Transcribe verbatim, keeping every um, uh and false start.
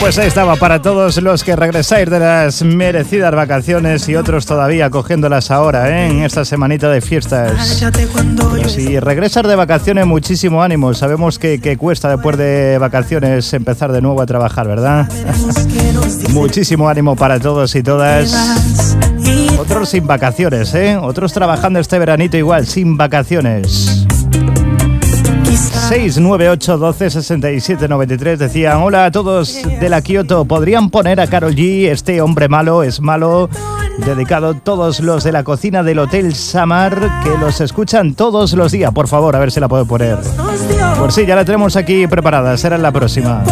Pues ahí estaba para todos los que regresáis de las merecidas vacaciones y otros todavía cogiéndolas ahora, ¿eh? En esta semanita de fiestas. Pero si regresas de vacaciones, muchísimo ánimo. Sabemos que, que cuesta después de vacaciones empezar de nuevo a trabajar, ¿verdad? Muchísimo ánimo para todos y todas. Otros sin vacaciones, ¿eh? Otros trabajando este veranito igual, sin vacaciones. seis nueve ocho doce sesenta y siete noventa y tres decían: hola a todos de la Kioto, ¿podrían poner a Karol G, Este hombre malo es malo? Dedicado a todos los de la cocina del Hotel Samar, que los escuchan todos los días. Por favor, a ver si la puedo poner. Pues sí, ya la tenemos aquí preparada, será en la próxima.